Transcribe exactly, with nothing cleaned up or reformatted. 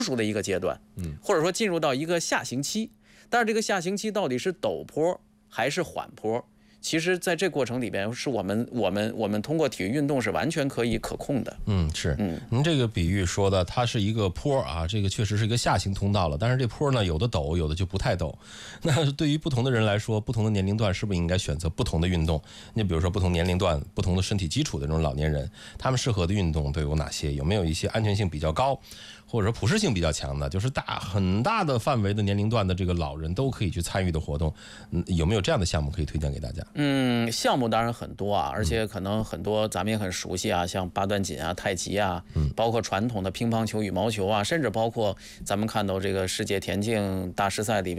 熟的一个阶段，嗯，或者说进入到一个下行期。但是这个下行期到底是陡坡还是缓坡？其实，在这过程里边，是我们我们我们通过体育运动是完全可以可控的。 嗯，是。嗯，您这个比喻说的，它是一个坡啊，这个确实是一个下行通道了。但是这坡呢，有的陡，有的就不太陡。那对于不同的人来说，不同的年龄段，是不是应该选择不同的运动？你比如说，不同年龄段、不同的身体基础的这种老年人，他们适合的运动都有哪些？有没有一些安全性比较高，或者说普适性比较强的，就是大很大的范围的年龄段的这个老人都可以去参与的活动？嗯，有没有这样的项目可以推荐给大家？ 嗯，项目当然很多啊，而且可能很多咱们也很熟悉啊，像八段锦啊、太极啊，包括传统的乒乓球、羽毛球啊，甚至包括咱们看到这个世界田径大师赛里边。